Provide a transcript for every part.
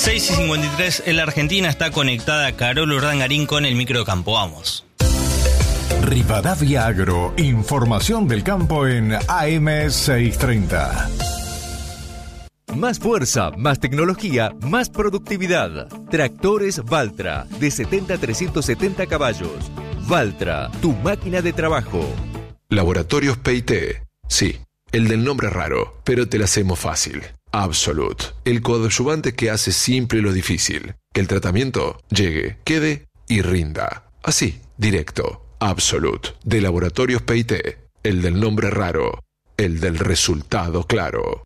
6:53 en la Argentina. Está conectada Carola Urdangarín con el microcampo. Vamos. Rivadavia Agro, información del campo en AM630. Más fuerza, más tecnología, más productividad. Tractores Valtra, de 70 a 370 caballos. Valtra, tu máquina de trabajo. Laboratorios PIT. Sí, el del nombre raro, pero te la hacemos fácil. Absolute, el coadyuvante que hace simple lo difícil. Que el tratamiento llegue, quede y rinda. Así, directo. Absolute, de Laboratorios PIT. El del nombre raro, el del resultado claro.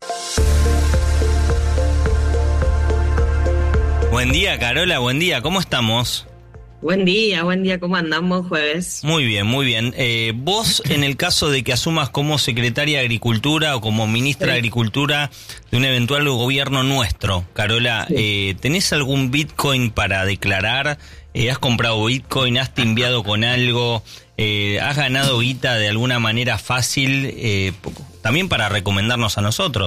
Buen día, Carola, buen día, ¿cómo estamos? Buen día, ¿cómo andamos jueves? Muy bien, muy bien. Vos, en el caso de que asumas como secretaria de Agricultura o como ministra de Agricultura de un eventual gobierno nuestro, Carola, ¿tenés algún Bitcoin para declarar? ¿Has comprado Bitcoin? ¿Has timbiado con algo? ¿Has ganado guita de alguna manera fácil? También para recomendarnos a nosotros.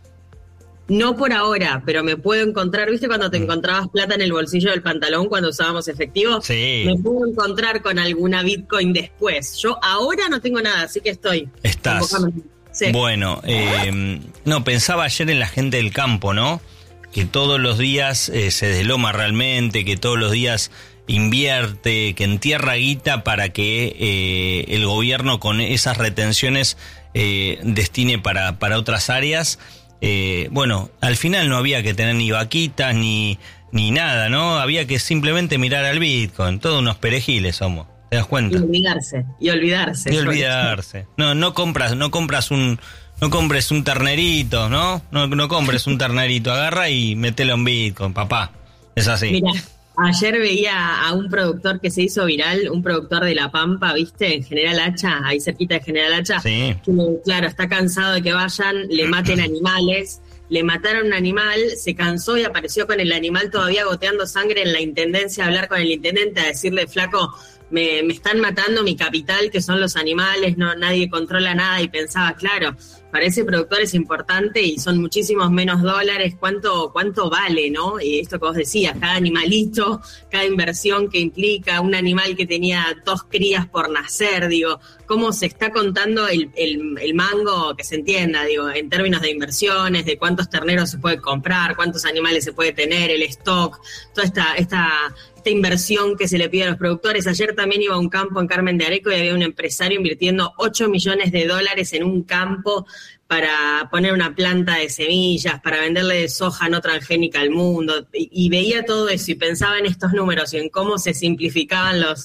No por ahora, pero me puedo encontrar, ¿viste cuando te encontrabas plata en el bolsillo del pantalón cuando usábamos efectivo? Sí. Me puedo encontrar con alguna Bitcoin después. Yo ahora no tengo nada, así que estoy. Estás. Sí. Bueno, no, pensaba ayer en la gente del campo, ¿no? Que todos los días se desloma realmente, que todos los días invierte, que entierra guita para que el gobierno con esas retenciones destine para otras áreas. Bueno, al final no había que tener ni vaquitas ni nada, ¿no? Había que simplemente mirar al Bitcoin. Todos unos perejiles somos, ¿te das cuenta? Y olvidarse. No compres un ternerito, ¿no? No compres un ternerito, agarra y metelo en Bitcoin, papá. Es así. Mirá, ayer veía a un productor que se hizo viral, un productor de La Pampa, ¿viste? En General Hacha, ahí cerquita de General Hacha. Sí. Que, claro, está cansado de que vayan, le maten animales. Le mataron un animal, se cansó y apareció con el animal todavía goteando sangre en la intendencia a hablar con el intendente, a decirle, flaco, me están matando mi capital, que son los animales, no nadie controla nada. Y pensaba, claro, para ese productor es importante y son muchísimos menos dólares. ¿Cuánto vale, no? Y esto que vos decías, cada animalito, cada inversión que implica, un animal que tenía 2 crías por nacer, digo, cómo se está contando el mango, que se entienda, digo, en términos de inversiones, de cuántos terneros se puede comprar, cuántos animales se puede tener, el stock, toda esta inversión que se le pide a los productores. Ayer también iba a un campo en Carmen de Areco y había un empresario invirtiendo $8 millones en un campo para poner una planta de semillas, para venderle soja no transgénica al mundo, y veía todo eso y pensaba en estos números y en cómo se simplificaban los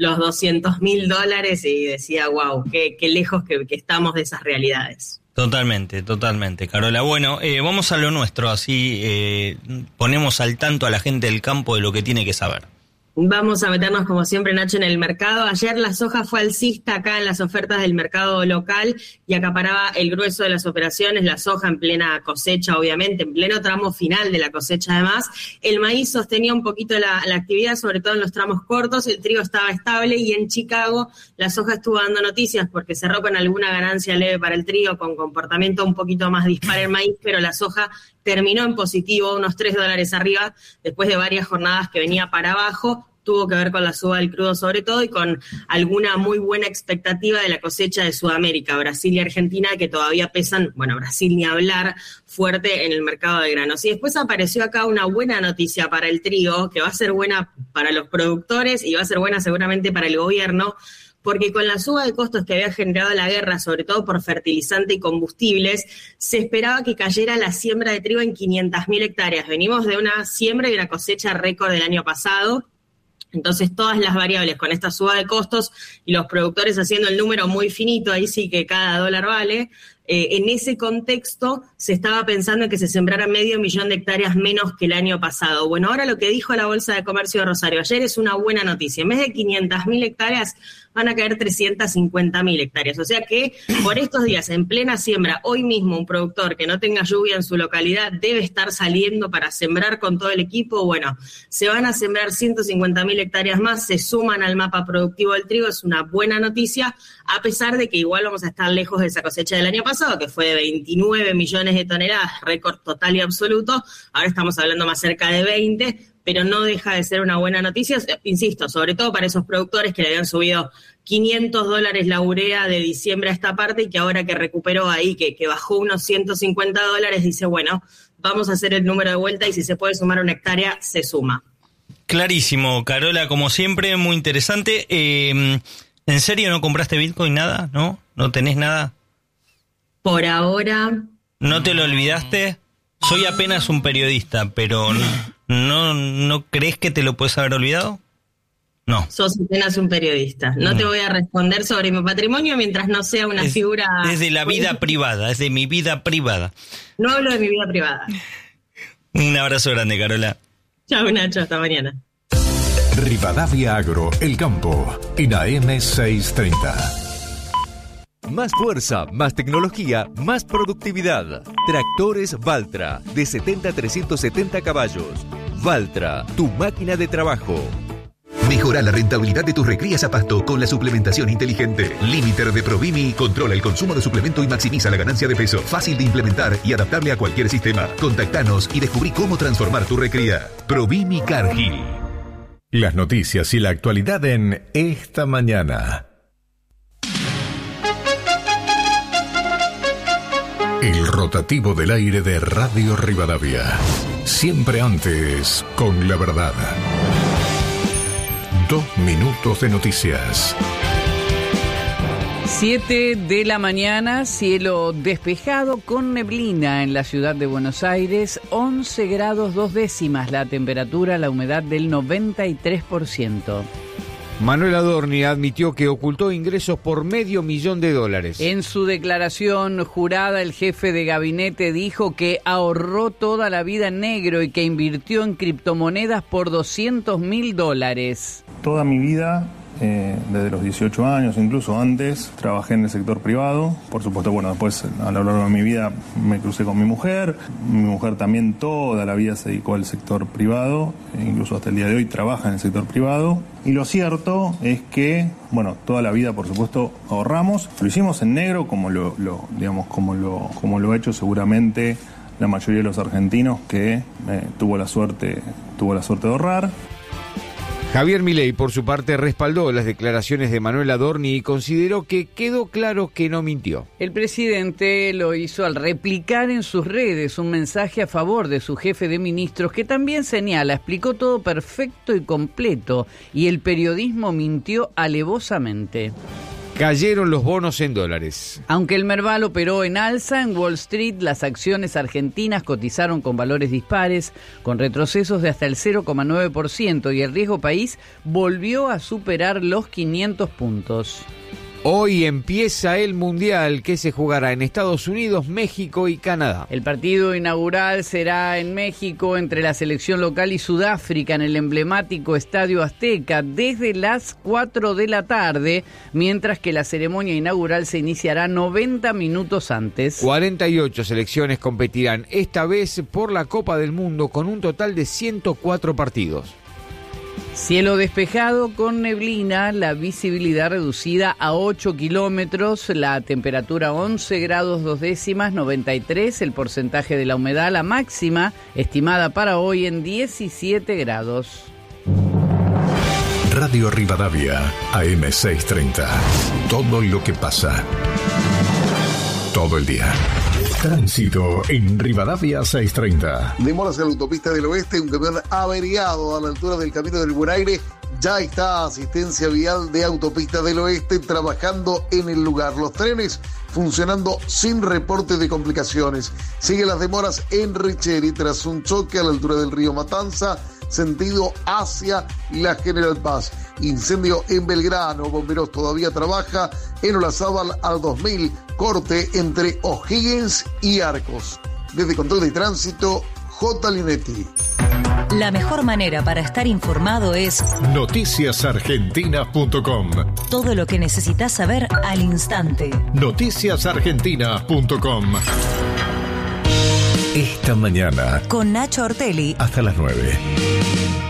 $200.000 y decía, wow, qué lejos que estamos de esas realidades. Totalmente, Carola. Bueno, vamos a lo nuestro, así ponemos al tanto a la gente del campo de lo que tiene que saber. Vamos a meternos como siempre, Nacho, en el mercado. Ayer la soja fue alcista acá en las ofertas del mercado local y acaparaba el grueso de las operaciones, la soja en plena cosecha, obviamente, en pleno tramo final de la cosecha además. El maíz sostenía un poquito la actividad, sobre todo en los tramos cortos, el trigo estaba estable y en Chicago la soja estuvo dando noticias porque cerró con alguna ganancia leve para el trigo, con comportamiento un poquito más dispar el maíz, pero la soja terminó en positivo, unos $3 arriba, después de varias jornadas que venía para abajo. Tuvo que ver con la suba del crudo sobre todo y con alguna muy buena expectativa de la cosecha de Sudamérica, Brasil y Argentina, que todavía pesan, bueno, Brasil ni hablar, fuerte en el mercado de granos. Y después apareció acá una buena noticia para el trigo, que va a ser buena para los productores y va a ser buena seguramente para el gobierno, porque con la suba de costos que había generado la guerra, sobre todo por fertilizante y combustibles, se esperaba que cayera la siembra de trigo en 500.000 hectáreas. Venimos de una siembra y una cosecha récord del año pasado. Entonces, todas las variables con esta suba de costos y los productores haciendo el número muy finito, ahí sí que cada dólar vale. En ese contexto se estaba pensando en que se sembrara 500.000 hectáreas menos que el año pasado. Bueno, ahora lo que dijo la Bolsa de Comercio de Rosario ayer es una buena noticia. En vez de 500.000 hectáreas, van a caer 350.000 hectáreas. O sea que por estos días, en plena siembra, hoy mismo un productor que no tenga lluvia en su localidad debe estar saliendo para sembrar con todo el equipo. Bueno, se van a sembrar 150.000 hectáreas más, se suman al mapa productivo del trigo, es una buena noticia, a pesar de que igual vamos a estar lejos de esa cosecha del año pasado, que fue de 29 millones de toneladas, récord total y absoluto. Ahora estamos hablando más cerca de 20, pero no deja de ser una buena noticia, insisto, sobre todo para esos productores que le habían subido $500 la urea de diciembre a esta parte y que ahora que recuperó ahí, que bajó unos $150, dice, bueno, vamos a hacer el número de vuelta y si se puede sumar una hectárea, se suma. Clarísimo, Carola, como siempre, muy interesante. ¿En serio no compraste Bitcoin nada? ¿No? ¿No tenés nada? Por ahora... ¿No te lo olvidaste? Soy apenas un periodista, pero ¿no crees que te lo puedes haber olvidado? No. Sos apenas un periodista. No te voy a responder sobre mi patrimonio mientras no sea una figura... Es de la vida privada, es de mi vida privada. No hablo de mi vida privada. Un abrazo grande, Carola. Chao, Nacho, hasta mañana. Rivadavia Agro, El Campo, en AM 630. Más fuerza, más tecnología, más productividad. Tractores Valtra, de 70 a 370 caballos. Valtra, tu máquina de trabajo. Mejora la rentabilidad de tus recrías a pasto con la suplementación inteligente. Limiter de Provimi controla el consumo de suplemento y maximiza la ganancia de peso. Fácil de implementar y adaptable a cualquier sistema. Contactanos y descubrí cómo transformar tu recría. Provimi Cargill. Las noticias y la actualidad en Esta Mañana. El rotativo del aire de Radio Rivadavia. Siempre antes, con la verdad. 2 minutos de noticias. 7 de la mañana, cielo despejado con neblina en la ciudad de Buenos Aires, 11 grados 2 décimas la temperatura, la humedad del 93%. Manuel Adorni admitió que ocultó ingresos por $500,000. En su declaración jurada, el jefe de gabinete dijo que ahorró toda la vida en negro y que invirtió en criptomonedas por $200,000. Toda mi vida, desde los 18 años, incluso antes, trabajé en el sector privado. Por supuesto, bueno, después a lo largo de mi vida me crucé con mi mujer. Mi mujer también toda la vida se dedicó al sector privado, incluso hasta el día de hoy trabaja en el sector privado. Y lo cierto es que, bueno, toda la vida, por supuesto, ahorramos. Lo hicimos en negro, como lo ha hecho seguramente la mayoría de los argentinos que tuvo la suerte de ahorrar. Javier Milei, por su parte, respaldó las declaraciones de Manuel Adorni y consideró que quedó claro que no mintió. El presidente lo hizo al replicar en sus redes un mensaje a favor de su jefe de ministros que también señala, explicó todo perfecto y completo y el periodismo mintió alevosamente. Cayeron los bonos en dólares. Aunque el Merval operó en alza, en Wall Street las acciones argentinas cotizaron con valores dispares, con retrocesos de hasta el 0,9% y el riesgo país volvió a superar los 500 puntos. Hoy empieza el Mundial que se jugará en Estados Unidos, México y Canadá. El partido inaugural será en México entre la selección local y Sudáfrica en el emblemático Estadio Azteca desde las 4 de la tarde, mientras que la ceremonia inaugural se iniciará 90 minutos antes. 48 selecciones competirán esta vez por la Copa del Mundo con un total de 104 partidos. Cielo despejado con neblina, la visibilidad reducida a 8 kilómetros, la temperatura 11 grados 2 décimas, 93 el porcentaje de la humedad, la máxima estimada para hoy en 17 grados. Radio Rivadavia, AM 630. Todo lo que pasa. Todo el día. Tránsito en Rivadavia 630. Demoras en la autopista del oeste, un camión averiado a la altura del Camino del Buen Aire. Ya está asistencia vial de autopista del oeste trabajando en el lugar. Los trenes funcionando sin reporte de complicaciones. Siguen las demoras en Richeri tras un choque a la altura del río Matanza, sentido hacia la General Paz. Incendio en Belgrano, bomberos todavía trabaja en Olazábal al 2000, corte entre O'Higgins y Arcos. Desde Control de Tránsito, J. Linetti. La mejor manera para estar informado es noticiasargentinas.com. Todo lo que necesitas saber al instante. Noticiasargentinas.com. Esta mañana Con Nacho Ortelli. hasta las 9.